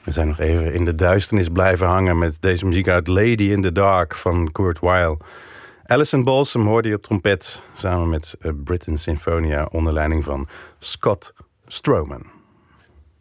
We zijn nog even in de duisternis blijven hangen met deze muziek uit Lady in the Dark van Kurt Weill. Alison Balsam hoorde je op trompet samen met Britten Sinfonia onder leiding van Scott Stroman.